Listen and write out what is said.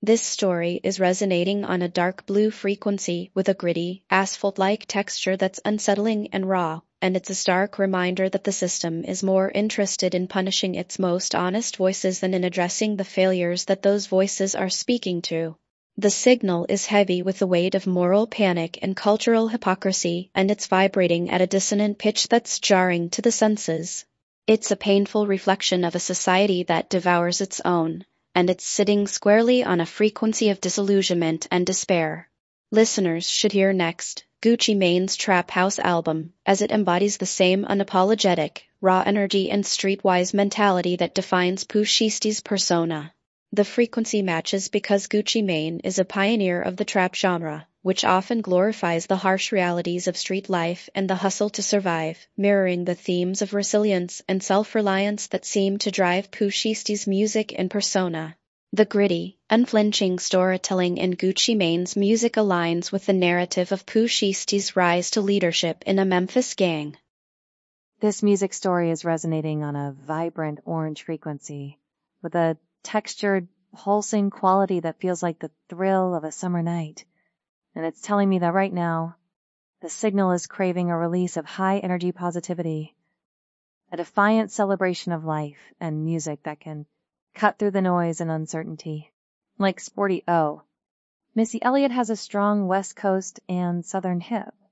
This story is resonating on a dark blue frequency with a gritty, asphalt-like texture that's unsettling and raw, and it's a stark reminder that the system is more interested in punishing its most honest voices than in addressing the failures that those voices are speaking to. The signal is heavy with the weight of moral panic and cultural hypocrisy, and it's vibrating at a dissonant pitch that's jarring to the senses. It's a painful reflection of a society that devours its own, and it's sitting squarely on a frequency of disillusionment and despair. Listeners should hear next Gucci Mane's Trap House album, as it embodies the same unapologetic, raw energy and streetwise mentality that defines Pooh Shiesty's persona. The frequency matches because Gucci Mane is a pioneer of the trap genre, which often glorifies the harsh realities of street life and the hustle to survive, mirroring the themes of resilience and self-reliance that seem to drive Pooh Shiesty's music and persona. The gritty, unflinching storytelling in Gucci Mane's music aligns with the narrative of Pooh Shiesty's rise to leadership in a Memphis gang. This music story is resonating on a vibrant orange frequency, with a textured, pulsing quality that feels like the thrill of a summer night. And it's telling me that right now, the signal is craving a release of high-energy positivity, a defiant celebration of life and music that can cut through the noise and uncertainty. Like Sporty O, Missy Elliott has a strong West Coast and Southern hip,